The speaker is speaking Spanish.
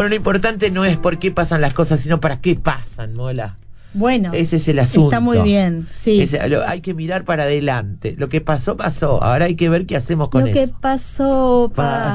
Bueno, lo importante no es por qué pasan las cosas, sino para qué pasan, Mola. Bueno, ese es el asunto. Está muy bien, sí. Hay que mirar para adelante. Lo que pasó, pasó. Ahora hay que ver qué hacemos con eso. Lo que pasó,